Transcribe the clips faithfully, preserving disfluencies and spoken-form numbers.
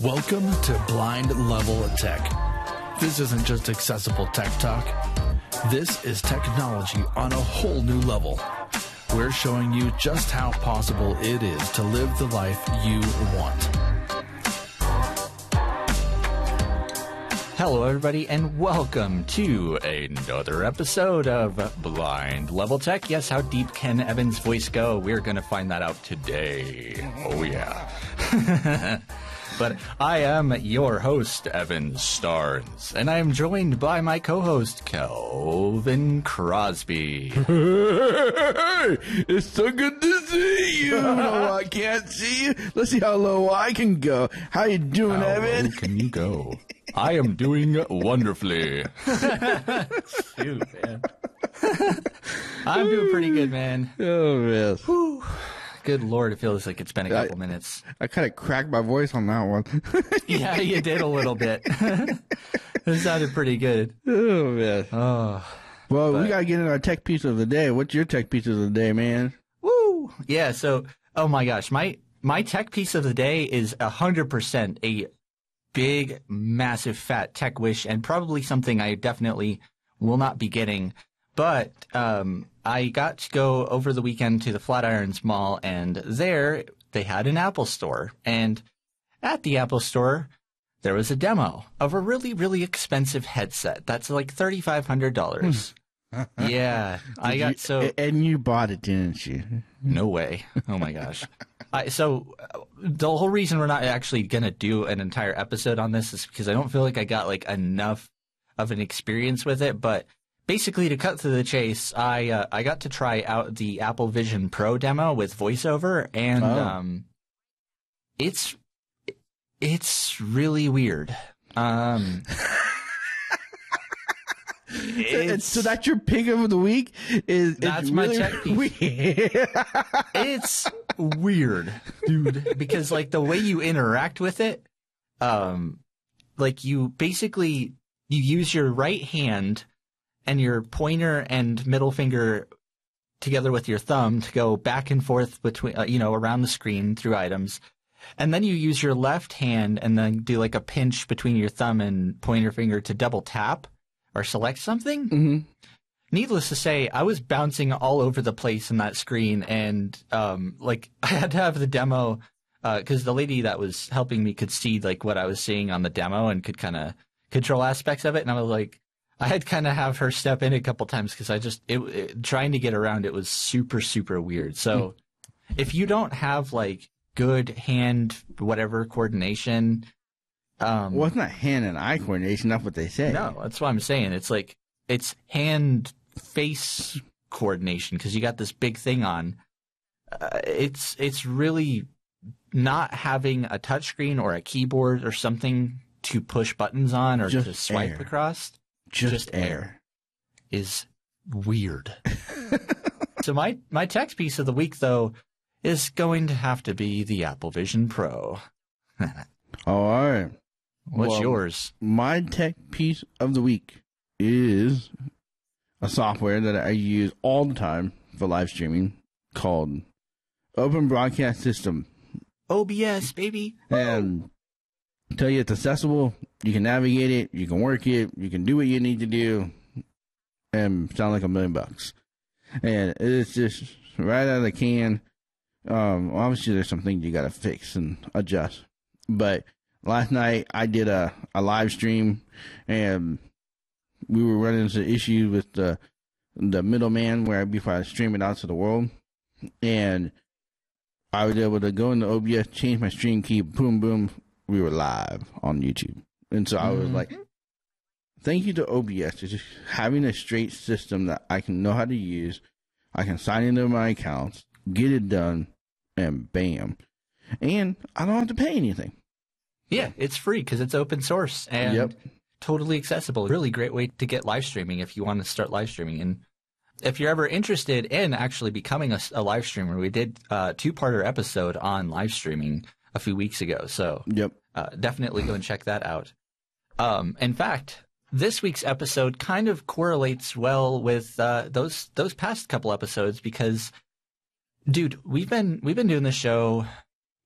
Welcome to Blind Level Tech. This isn't just accessible tech talk. This is technology on a whole new level. We're showing you just how possible it is to live the life you want. Hello, everybody, and welcome to another episode of Blind Level Tech. Yes, how deep can Evan's voice go? We're going to find that out today. Oh, yeah. But I am your host, Evan Starnes, and I am joined by my co-host, Kelvin Crosby. Hey, it's so good to see you. No, I can't see you. Let's see how low I can go. How you doing, How Evan? low can you go? I am doing wonderfully. Shoot, man. I'm doing pretty good, man. Oh, yes. Whew. Good Lord, it feels like it's been a couple I, minutes. I kind of cracked my voice on that one. Yeah, you did a little bit. It sounded pretty good. Oh, man. Oh, Well, but- we got to get into our tech piece of the day. What's your tech piece of the day, man? woo! Yeah, so, oh my gosh, my my tech piece of the day is one hundred percent a big, massive, fat tech wish, and probably something I definitely will not be getting. But um, I got to go over the weekend to the Flatirons Mall, and there they had an Apple store. And at the Apple store, there was a demo of a really, really expensive headset. That's like three thousand five hundred dollars. Yeah, I Did got you- so... And you bought it, didn't you? No way. Oh, my gosh. I, so uh, the whole reason we're not actually going to do an entire episode on this is because I don't feel like I got like enough of an experience with it. But basically, to cut to the chase, I uh, I got to try out the Apple Vision Pro demo with VoiceOver, and Oh. um, it's it's really weird. Um, it's, So that's your pick of the week? Is That's it's my really tech piece. weird. It's weird, dude, because like the way you interact with it, um, like you basically you use your right hand and your pointer and middle finger together with your thumb to go back and forth between, uh, you know, around the screen through items. And then you use your left hand and then do like a pinch between your thumb and pointer finger to double tap or select something. hmm Needless to say, I was bouncing all over the place in that screen, and um, like I had to have the demo because the lady that was helping me could see like what I was seeing on the demo and could kind of control aspects of it. And I was like, I had kind of have her step in a couple times because I just it, it, trying to get around it was super super weird. So if you don't have like good hand whatever coordination, um, Well, it's not hand and eye coordination. That's what they say. no, that's what I'm saying. It's like it's hand face coordination because you got this big thing on. Uh, it's it's really not having a touchscreen or a keyboard or something to push buttons on or Just to swipe air. across Just, just air. air. is weird. So my my text piece of the week though is going to have to be the Apple Vision Pro. All right. What's Well, yours? My tech piece of the week is a software that I use all the time for live streaming called Open Broadcast System. O B S, baby. And I tell you, it's accessible. You can navigate it. You can work it. You can do what you need to do and sound like a million bucks. And it's just right out of the can. Um, obviously, there's some things you got to fix and adjust. But last night, I did a, a live stream, and we were running into issues with the the middleman where before I stream it out to the world. And I was able to go into O B S, change my stream key, boom, boom. We were live on YouTube. And so I was Mhm. like, thank you to O B S for just having a straight system that I can know how to use. I can sign into my accounts, get it done, and bam. And I don't have to pay anything. Yeah, it's free because it's open source and Yep. totally accessible. Really great way to get live streaming if you want to start live streaming. And if you're ever interested in actually becoming a, a live streamer, we did a two-parter episode on live streaming a few weeks ago. So Yep. uh, definitely go and check that out. Um, in fact, this week's episode kind of correlates well with uh, those those past couple episodes because, dude, we've been we've been doing this show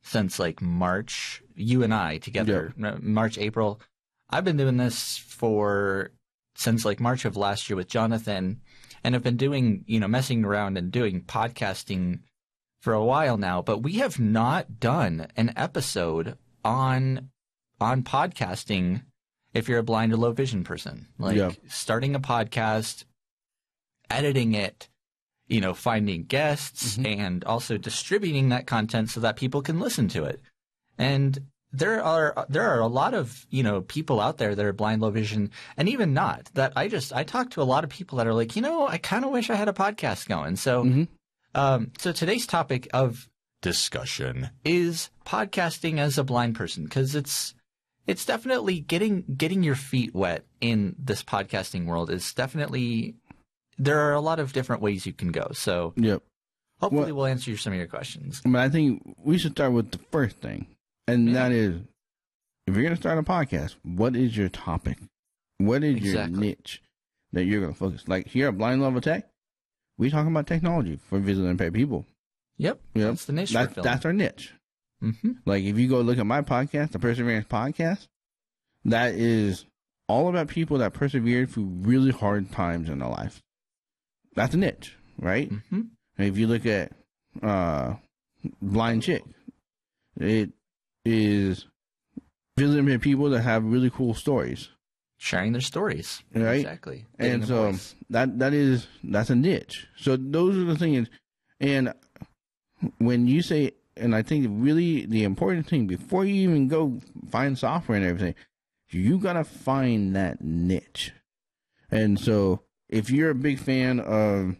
since like March, you and I together, yeah. March, April. I've been doing this for since like March of last year with Jonathan, and have been doing, you know, messing around and doing podcasting for a while now, but we have not done an episode on on podcasting if you're a blind or low vision person. Like yeah. starting a podcast, editing it, you know, finding guests, mm-hmm. and also distributing that content so that people can listen to it. And there are there are a lot of, you know, people out there that are blind, low vision, and even not. That I just I talk to a lot of people that are like, you know, I kind of wish I had a podcast going. So, mm-hmm. um, so today's topic of discussion is podcasting as a blind person, because it's it's definitely getting getting your feet wet in this podcasting world is definitely. There are a lot of different ways you can go. So, yep. hopefully, well, we'll answer some of your questions. But I think we should start with the first thing. And yeah. that is, if you're going to start a podcast, what is your topic? What is exactly. your niche that you're going to focus? Like here at Blind Level Tech, we talk about technology for visually impaired people. Yep. yep. That's the niche that's, we're that's our niche. Mm-hmm. Like if you go look at my podcast, the Perseverance Podcast, that is all about people that persevered through really hard times in their life. That's a niche, right? Mm-hmm. And if you look at uh, Blind Chick, it is visually impaired people that have really cool stories, sharing their stories, right? Exactly. And so that that is that's a niche. So those are the things. And when you say, and I think really the important thing before you even go find software and everything, you gotta find that niche. And so if you're a big fan of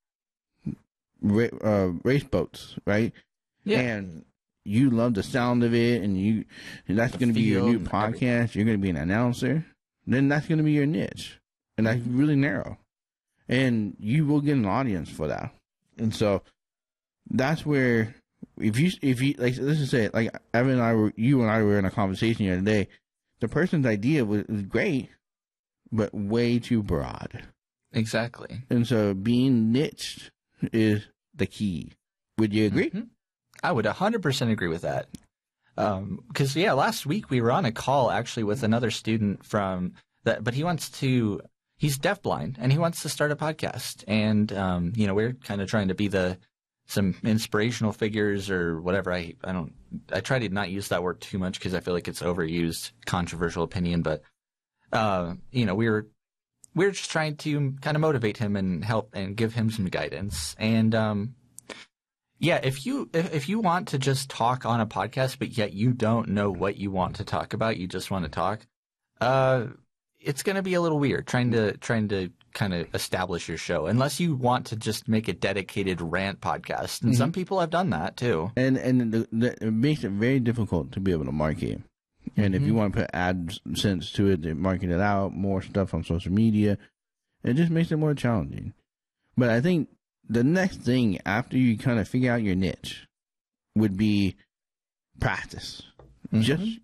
ra- uh, race boats, right? Yeah. And you love the sound of it, and you and that's going to be your new podcast. Everything. You're going to be an announcer. Then that's going to be your niche, and that's really narrow. And you will get an audience for that. And so that's where if you if you like let's just say it, like Evan and I were you and I were in a conversation the other day. The person's idea was, was great, but way too broad. Exactly. And so being niched is the key. Would you agree? Mm-hmm. I would one hundred percent agree with that. Because, um, yeah, last week we were on a call actually with another student from that, but he wants to, he's deafblind and he wants to start a podcast. And, um, you know, we're kind of trying to be the, some inspirational figures or whatever. I, I don't, I try to not use that word too much because I feel like it's overused, controversial opinion. But, uh, you know, we were, we were just trying to kind of motivate him and help and give him some guidance. And, um, yeah, if you if, if you want to just talk on a podcast, but yet you don't know what you want to talk about, you just want to talk, uh, it's going to be a little weird trying to trying to kind of establish your show, unless you want to just make a dedicated rant podcast. And mm-hmm. some people have done that too. And and the, the, it makes it very difficult to be able to market. And mm-hmm. if you want to put AdSense to it, to market it out, more stuff on social media, it just makes it more challenging. But I think the next thing after you kind of figure out your niche would be practice. Mm-hmm. Just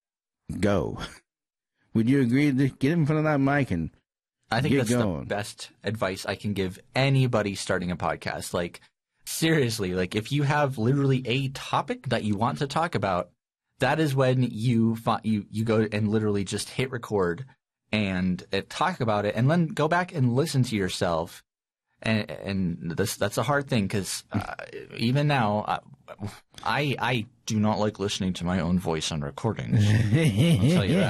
go. Would you agree to get in front of that mic and I think get that's going? The best advice I can give anybody starting a podcast. Like, seriously, like if you have literally a topic that you want to talk about, that is when you fi- you you go and literally just hit record and uh, talk about it, and then go back and listen to yourself. And, and this, that's a hard thing because uh, even now, I I do not like listening to my own voice on recordings. I'll tell you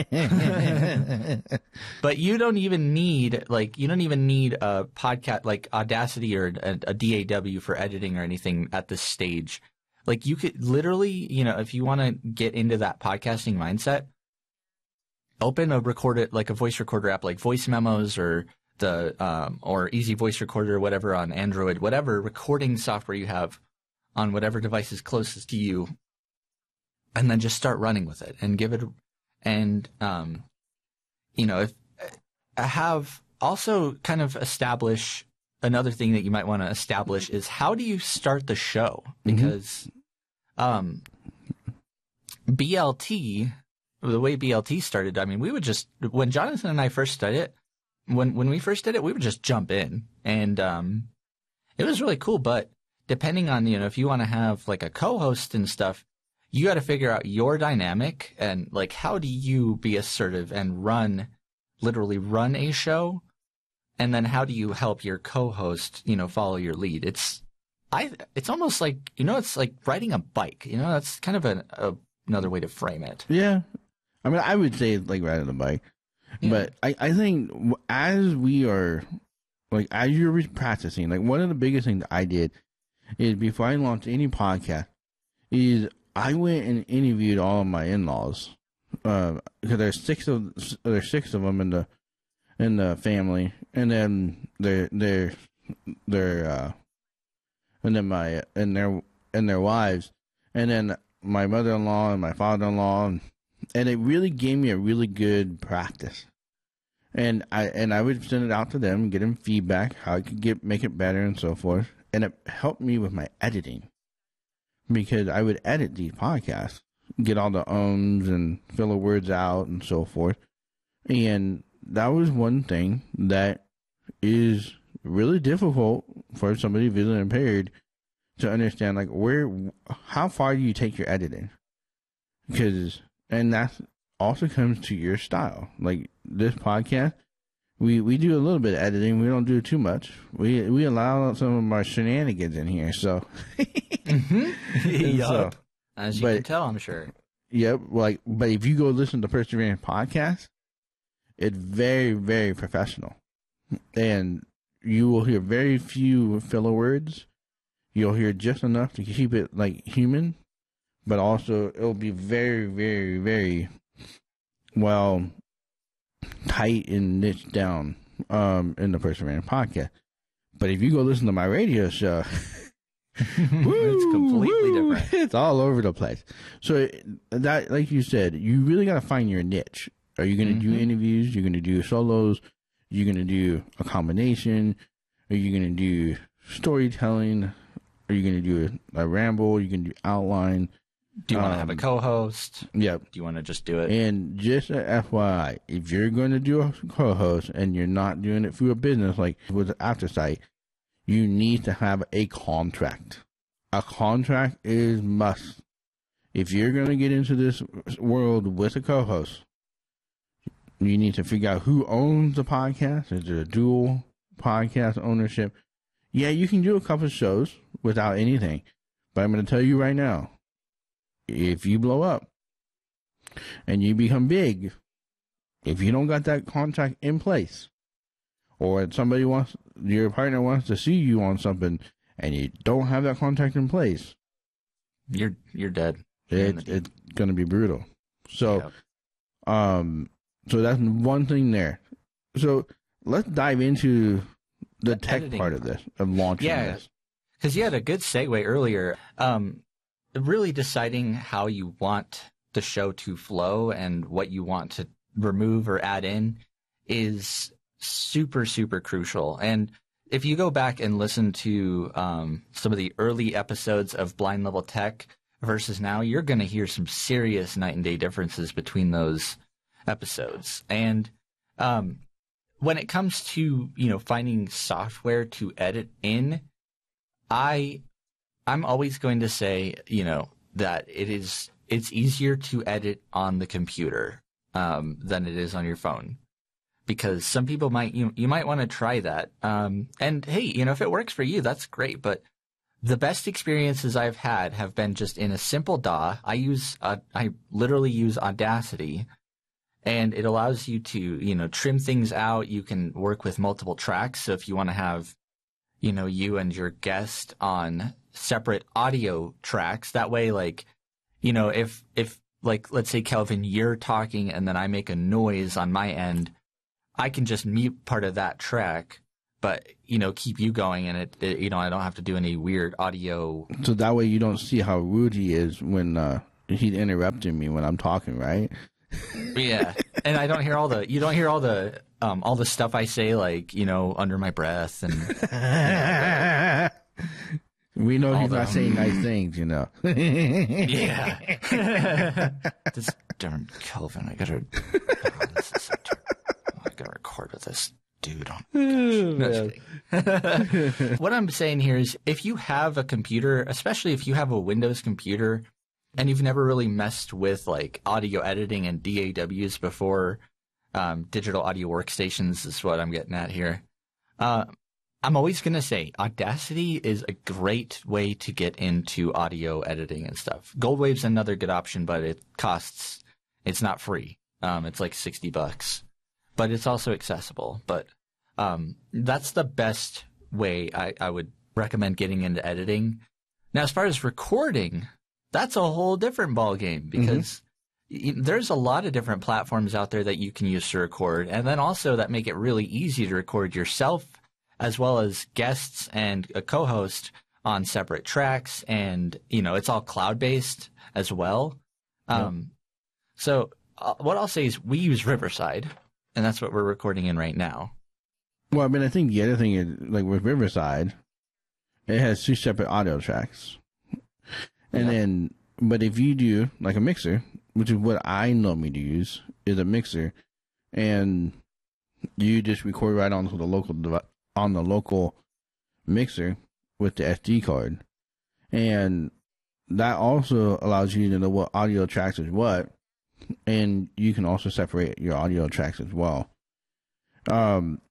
that. But you don't even need like you don't even need a podcast like Audacity or a, a D A W for editing or anything at this stage. Like you could literally, you know, if you want to get into that podcasting mindset, open a record it like a voice recorder app like Voice Memos or the um, or Easy Voice Recorder or whatever on Android, whatever recording software you have on whatever device is closest to you, and then just start running with it and give it and um, you know if I have also kind of establish another thing that you might want to establish is how do you start the show, because mm-hmm. um, B L T the way B L T started, I mean we would just when Jonathan and I first started it When when we first did it, we would just jump in, and um, it was really cool. But depending on, you know, if you want to have like a co-host and stuff, you got to figure out your dynamic and like how do you be assertive and run, literally run a show, and then how do you help your co-host, you know, follow your lead? It's I it's almost like, you know, it's like riding a bike. You know, that's kind of an, a, another way to frame it. Yeah, I mean, I would say like riding a bike, yeah. But I I think as we are like as you're practicing, like one of the biggest things I did is before I launched any podcast is I went and interviewed all of my in-laws, uh, because there's six of there's six of them in the in the family, and then their their their uh, and then my and their and their wives, and then my mother-in-law and my father-in-law, and, and it really gave me a really good practice, and I and I would send it out to them, get them feedback, how I could get make it better and so forth, and it helped me with my editing. Because I would edit these podcasts, get all the ums and filler words out and so forth. And that was one thing that is really difficult for somebody visually impaired to understand, like, where, how far do you take your editing? Because, and that also comes to your style. Like, this podcast, we, we do a little bit of editing. We don't do too much. We we allow some of our shenanigans in here, so. Mm-hmm. Yep. So, as you but, can tell, I'm sure. Yep. Like, but if you go listen to Perseverance podcast, it's very, very professional, and you will hear very few filler words. You'll hear just enough to keep it like human, but also it'll be very, very, very well tight and niched down um, in the Perseverance podcast. But if you go listen to my radio show. Woo, it's completely woo, different. It's all over the place. So that, like you said, you really got to find your niche. Are you going to mm-hmm. do interviews? You're going to do solos? You're going to do a combination? Are you going to do storytelling? Are you going to do a, a ramble? Are you going to do outline? Do you want to um, have a co-host? Yep. Do you want to just do it? And just a F Y I, if you're going to do a co-host and you're not doing it through a business like with Aftersight, you need to have a contract. A contract is must. If you're going to get into this world with a co-host, you need to figure out who owns the podcast. Is it a dual podcast ownership? Yeah, you can do a couple of shows without anything. But I'm going to tell you right now, if you blow up and you become big, if you don't got that contract in place, or somebody wants, your partner wants to see you on something, and you don't have that contract in place, you're you're dead. It, it's gonna be brutal. So, yeah. um, so that's one thing there. So let's dive into the, the tech editing part of this, of launching yeah, this. Because you had a good segue earlier. Um, really deciding how you want the show to flow and what you want to remove or add in is super, super crucial. And if you go back and listen to um, some of the early episodes of Blind Level Tech versus now, you're going to hear some serious night and day differences between those episodes. And um, when it comes to, you know, finding software to edit in, I, I'm always going to say, you know, that it is, it's easier to edit on the computer um, than it is on your phone. Because some people might, you, you might want to try that. Um, and hey, you know, if it works for you, that's great. But the best experiences I've had have been just in a simple D A W. I use, uh, I literally use Audacity, and it allows you to, you know, trim things out. You can work with multiple tracks. So if you want to have, you know, you and your guest on separate audio tracks, that way, like, you know, if, if like, let's say, Kelvin, you're talking and then I make a noise on my end, I can just mute part of that track, but, you know, keep you going, and it, it, you know, I don't have to do any weird audio. So that way you don't see how rude he is when uh, he's interrupting me when I'm talking, right? Yeah, and I don't hear all the, you don't hear all the, um, all the stuff I say, like, you know, under my breath and. You know, we know he's not saying nice things, you know. Yeah. This darn Kelvin, I gotta. Oh, this is so terrible. I gotta record with this dude on. No, what I'm saying here is, if you have a computer, especially if you have a Windows computer, and you've never really messed with like audio editing and D A Ws before, um, digital audio workstations is what I'm getting at here. Uh, I'm always going to say Audacity is a great way to get into audio editing and stuff. Goldwave's another good option, but it costs, it's not free. Um, it's like sixty bucks, but it's also accessible. But um, that's the best way I, I would recommend getting into editing. Now, as far as recording, that's a whole different ballgame because mm-hmm. there's a lot of different platforms out there that you can use to record, and then also that make it really easy to record yourself as well as guests and a co-host on separate tracks. And, you know, it's all cloud-based as well. Yep. Um, so uh, what I'll say is we use Riverside, and that's what we're recording in right now. Well, I mean, I think the other thing is, like with Riverside, it has two separate audio tracks. And yeah. then, but if you do like a mixer, which is what I normally use, is a mixer, and you just record right onto the local device, on the local mixer with the S D card, and that also allows you to know what audio tracks is what, and you can also separate your audio tracks as well. Um,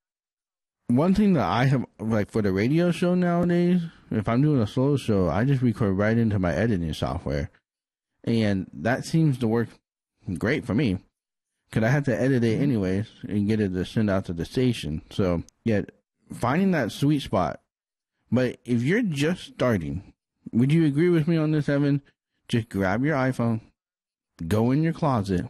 one thing that I have, like for the radio show nowadays, if I'm doing a solo show, I just record right into my editing software, and that seems to work great for me. Because I have to edit it anyways and get it to send out to the station. So, yeah, finding that sweet spot. But if you're just starting, would you agree with me on this, Evan? Just grab your iPhone, go in your closet,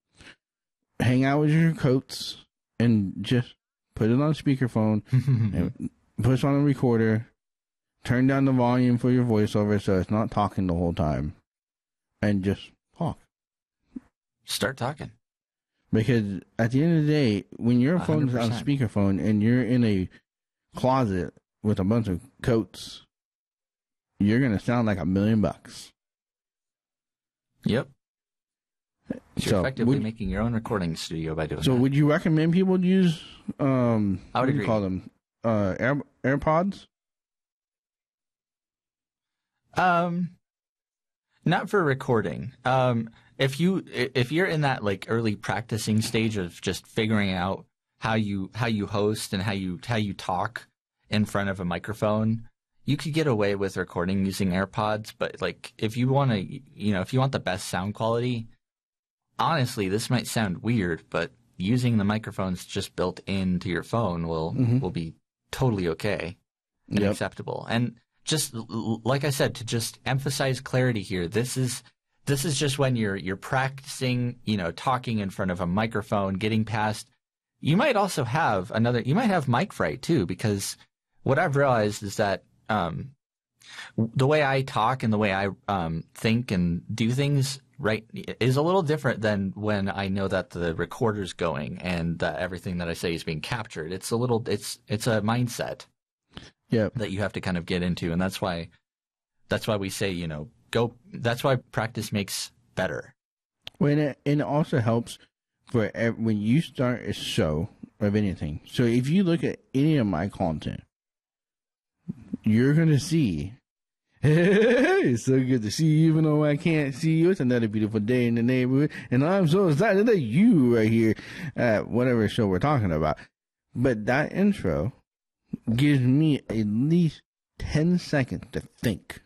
hang out with your coats, and just put it on speakerphone, and push on a recorder, turn down the volume for your voiceover so it's not talking the whole time, and just talk. Start talking. Because at the end of the day, when your phone is on speakerphone and you're in a closet with a bunch of coats, you're going to sound like a million bucks. Yep. You're so effectively would, making your own recording studio by doing so that. So would you recommend people use, um, I would what do agree. you call them, uh, Air, AirPods? Um, not for recording. Um, If you if you're in that like early practicing stage of just figuring out how you how you host and how you how you talk in front of a microphone, you could get away with recording using AirPods. But like if you want to, you know, if you want the best sound quality, honestly, this might sound weird, but using the microphones just built into your phone will mm-hmm. will be totally okay and yep. acceptable. And just like I said, to just emphasize clarity here, this is. This is just when you're you're practicing, you know, talking in front of a microphone, getting past. You might also have another. You might have mic fright too, because what I've realized is that um, the way I talk and the way I um, think and do things right is a little different than when I know that the recorder's going and that everything that I say is being captured. It's a little. It's it's a mindset. Yeah. That you have to kind of get into, and that's why that's why we say, you know. Go. That's why practice makes better. Well, and it, and it also helps for every, when you start a show of anything. So if you look at any of my content, you're gonna see. Hey, it's so good to see you, even though I can't see you. It's another beautiful day in the neighborhood, and I'm so excited that you right here at whatever show we're talking about. But that intro gives me at least ten seconds to think.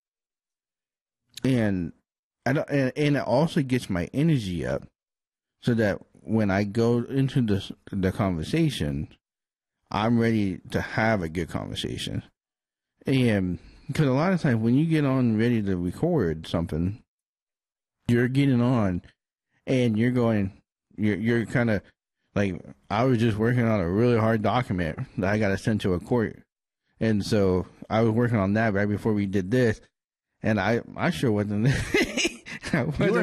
And I don't, and, and it also gets my energy up, so that when I go into the the conversation, I'm ready to have a good conversation. And because a lot of times when you get on ready to record something, you're getting on, and you're going, you're you're kind of like, I was just working on a really hard document that I got to send to a court, and so I was working on that right before we did this. And I, I sure wasn't. I wasn't